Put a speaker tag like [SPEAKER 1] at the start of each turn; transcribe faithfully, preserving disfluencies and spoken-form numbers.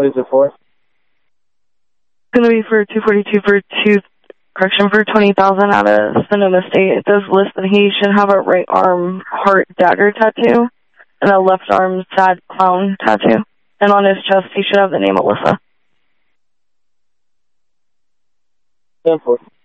[SPEAKER 1] What is it for?
[SPEAKER 2] It's going to be for two forty-two for two, correction, for twenty thousand out of Sonoma State. It does list that he should have a right arm heart dagger tattoo and a left arm sad clown tattoo. And on his chest, he should have the name Alyssa.
[SPEAKER 1] ten four.